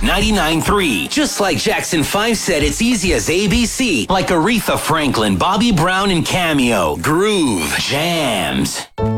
99.3. Just like Jackson 5 said, it's easy as ABC. Like Aretha Franklin, Bobby Brown, and Cameo. Groove Jams.